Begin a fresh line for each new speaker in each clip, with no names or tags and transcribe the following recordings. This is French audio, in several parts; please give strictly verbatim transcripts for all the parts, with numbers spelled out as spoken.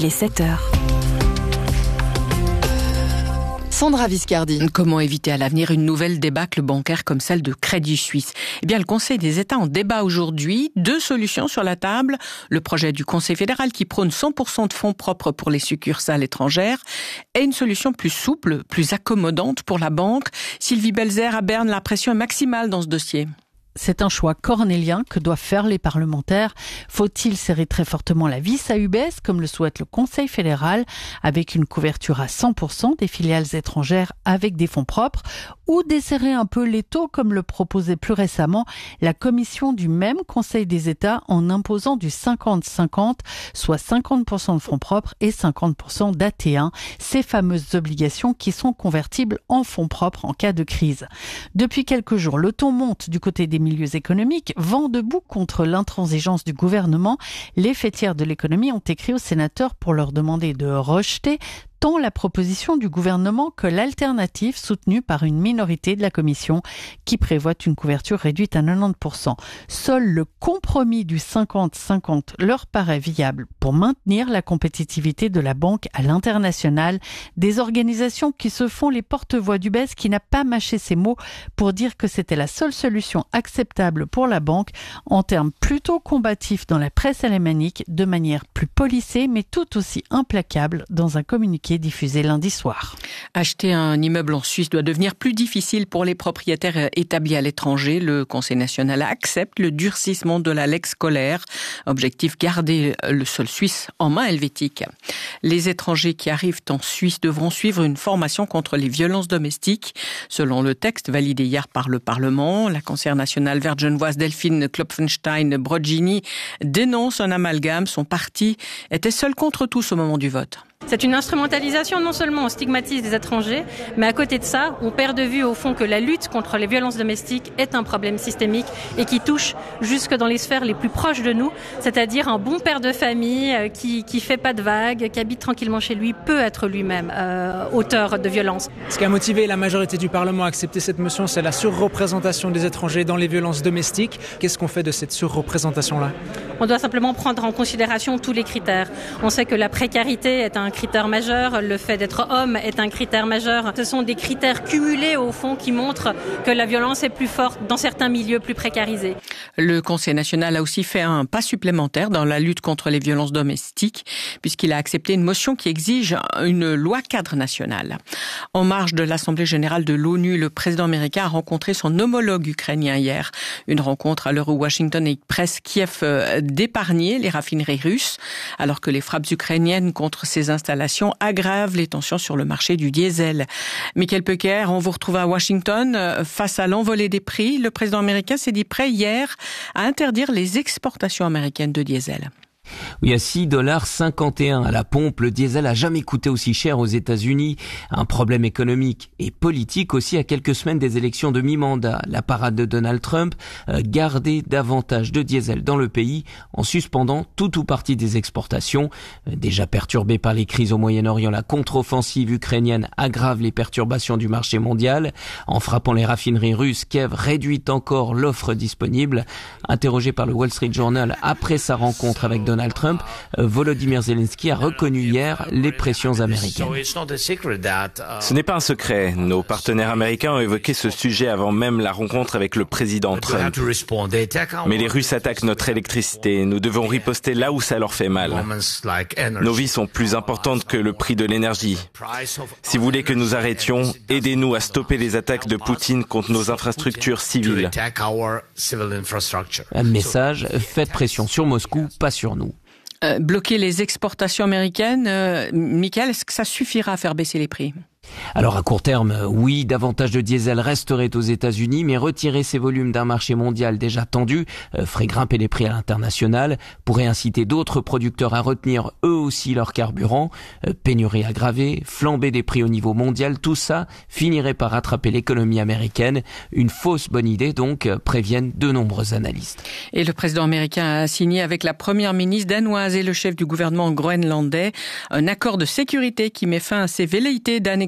il est sept heures.
Sandra Viscardi.
Comment éviter à l'avenir une nouvelle débâcle bancaire comme celle de Crédit Suisse ? Eh bien, le Conseil des États en débat aujourd'hui. Deux solutions sur la table. Le projet du Conseil fédéral qui prône cent pour cent de fonds propres pour les succursales étrangères et une solution plus souple, plus accommodante pour la banque. Sylvie Belzer à Berne, la pression est maximale dans ce dossier.
C'est un choix cornélien que doivent faire les parlementaires. Faut-il serrer très fortement la vis à U B S, comme le souhaite le Conseil fédéral, avec une couverture à cent pour cent des filiales étrangères avec des fonds propres, ou desserrer un peu les taux, comme le proposait plus récemment la commission du même Conseil des États, en imposant du cinquante cinquante, soit cinquante pour cent de fonds propres et cinquante pour cent d'A T un, ces fameuses obligations qui sont convertibles en fonds propres en cas de crise. Depuis quelques jours, le ton monte du côté des milieux économiques, vent debout contre l'intransigeance du gouvernement. Les fêtières de l'économie ont écrit aux sénateurs pour leur demander de rejeter tant la proposition du gouvernement que l'alternative soutenue par une minorité de la commission qui prévoit une couverture réduite à quatre-vingt-dix pour cent. Seul le compromis du cinquante cinquante leur paraît viable pour maintenir la compétitivité de la banque à l'international. Des organisations qui se font les porte-voix d'U B S qui n'a pas mâché ses mots pour dire que c'était la seule solution acceptable pour la banque, en termes plutôt combatifs dans la presse alémanique, de manière plus policée mais tout aussi implacable dans un communiqué diffusé lundi soir.
Acheter un immeuble en Suisse doit devenir plus difficile pour les propriétaires établis à l'étranger. Le Conseil national accepte le durcissement de la lex scolaire. Objectif, garder le sol suisse en main helvétique. Les étrangers qui arrivent en Suisse devront suivre une formation contre les violences domestiques. Selon le texte validé hier par le Parlement, la conseillère nationale verte genevoise Delphine Klopfenstein-Brogini dénonce un amalgame. Son parti était seul contre tous au moment du vote.
C'est une instrumentalisation, non seulement on stigmatise des étrangers, mais à côté de ça, on perd de vue au fond que la lutte contre les violences domestiques est un problème systémique et qui touche jusque dans les sphères les plus proches de nous, c'est-à-dire un bon père de famille qui qui fait pas de vagues, qui habite tranquillement chez lui, peut être lui-même euh, auteur de violences.
Ce qui a motivé la majorité du Parlement à accepter cette motion, c'est la surreprésentation des étrangers dans les violences domestiques. Qu'est-ce qu'on fait de cette surreprésentation-là ?
On doit simplement prendre en considération tous les critères. On sait que la précarité est un critère majeur, le fait d'être homme est un critère majeur. Ce sont des critères cumulés au fond qui montrent que la violence est plus forte dans certains milieux plus précarisés.
Le Conseil national a aussi fait un pas supplémentaire dans la lutte contre les violences domestiques puisqu'il a accepté une motion qui exige une loi cadre nationale. En marge de l'Assemblée générale de l'ONU, le président américain a rencontré son homologue ukrainien hier. Une rencontre à l'heure où Washington presse Kiev d'épargner les raffineries russes alors que les frappes ukrainiennes contre ces installations aggravent les tensions sur le marché du diesel. Michael Pecker, on vous retrouve à Washington. Face à l'envolée des prix, le président américain s'est dit prêt hier à interdire les exportations américaines de diesel.
Oui, à six dollars cinquante et un à la pompe, le diesel a jamais coûté aussi cher aux États-Unis. Un problème économique et politique aussi à quelques semaines des élections de mi-mandat. La parade de Donald Trump, euh, garder davantage de diesel dans le pays en suspendant tout ou partie des exportations. Euh, déjà perturbée par les crises au Moyen-Orient, la contre-offensive ukrainienne aggrave les perturbations du marché mondial. En frappant les raffineries russes, Kiev réduit encore l'offre disponible. Interrogé par le Wall Street Journal après sa rencontre avec Donald Donald Trump, Volodymyr Zelensky a reconnu hier les pressions américaines.
Ce n'est pas un secret. Nos partenaires américains ont évoqué ce sujet avant même la rencontre avec le président Trump. Mais les Russes attaquent notre électricité. Nous devons riposter là où ça leur fait mal. Nos vies sont plus importantes que le prix de l'énergie. Si vous voulez que nous arrêtions, aidez-nous à stopper les attaques de Poutine contre nos infrastructures civiles.
Un message, faites pression sur Moscou, pas sur nous.
Euh, bloquer les exportations américaines, euh, Michael, est-ce que ça suffira à faire baisser les prix ?
Alors à court terme, oui, davantage de diesel resterait aux États-Unis, mais retirer ces volumes d'un marché mondial déjà tendu euh, ferait grimper les prix à l'international, pourrait inciter d'autres producteurs à retenir eux aussi leur carburant, euh, pénurie aggravée, flambée des prix au niveau mondial, tout ça finirait par rattraper l'économie américaine. Une fausse bonne idée donc, euh, préviennent de nombreux analystes.
Et le président américain a signé avec la première ministre danoise et le chef du gouvernement groenlandais un accord de sécurité qui met fin à ces velléités d'annexion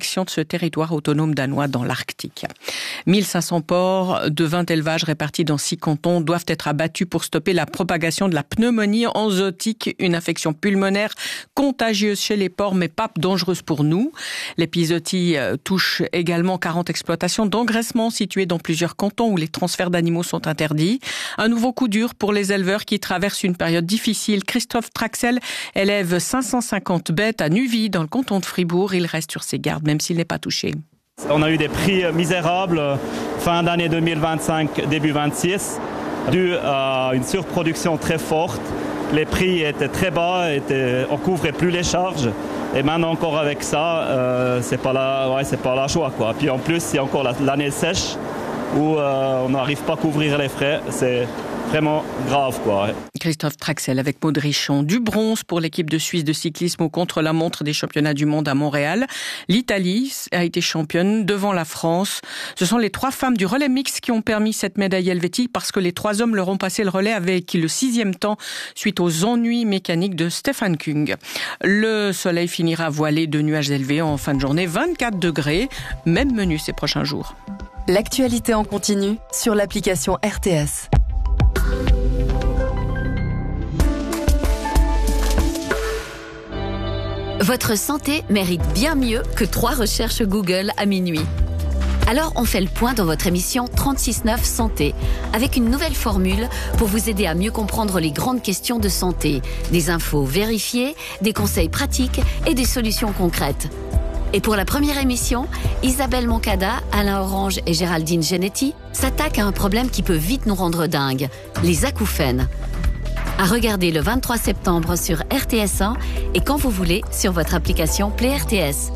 protection de ce territoire autonome danois dans l'Arctique. mille cinq cents porcs de vingt élevages répartis dans six cantons doivent être abattus pour stopper la propagation de la pneumonie enzootique, une infection pulmonaire contagieuse chez les porcs mais pas dangereuse pour nous. L'épizootie touche également quarante exploitations d'engraissement situées dans plusieurs cantons où les transferts d'animaux sont interdits. Un nouveau coup dur pour les éleveurs qui traversent une période difficile. Christophe Traxel élève cinq cent cinquante bêtes à Nuvie dans le canton de Fribourg. Il reste sur ses gardes même s'il n'est pas touché.
On a eu des prix misérables fin d'année deux mille vingt-cinq, début vingt-six, dû à une surproduction très forte. Les prix étaient très bas, étaient, on couvrait plus les charges. Et maintenant encore avec ça, euh, c'est pas la, ouais, c'est pas la joie quoi. Puis en plus, c'est encore la, l'année sèche où euh, on n'arrive pas à couvrir les frais. C'est vraiment grave quoi.
Christophe Traxel avec Maud Richon. Du bronze pour l'équipe de Suisse de cyclisme au contre-la-montre des championnats du monde à Montréal. L'Italie a été championne devant la France. Ce sont les trois femmes du relais mix qui ont permis cette médaille helvétique parce que les trois hommes leur ont passé le relais avec le sixième temps suite aux ennuis mécaniques de Stefan Kung. Le soleil finira voilé de nuages élevés en fin de journée, vingt-quatre degrés. Même menu ces prochains jours.
L'actualité en continu sur l'application R T S.
Votre santé mérite bien mieux que trois recherches Google à minuit. Alors on fait le point dans votre émission trente-six neuf Santé, avec une nouvelle formule pour vous aider à mieux comprendre les grandes questions de santé, des infos vérifiées, des conseils pratiques et des solutions concrètes. Et pour la première émission, Isabelle Moncada, Alain Orange et Géraldine Genetti s'attaquent à un problème qui peut vite nous rendre dingues, les acouphènes. À regarder le vingt-trois septembre sur R T S un et quand vous voulez sur votre application Play R T S.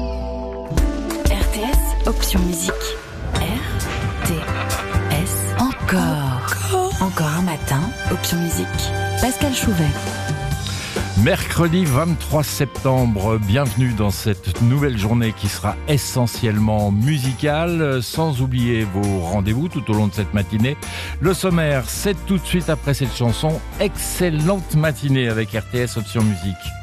R T S, option musique. R T S. Encore. Encore. Encore un matin, option musique. Pascal Chouvet.
Mercredi vingt-trois septembre, bienvenue dans cette nouvelle journée qui sera essentiellement musicale, sans oublier vos rendez-vous tout au long de cette matinée. Le sommaire, c'est tout de suite après cette chanson. Excellente matinée avec R T S Option Musique.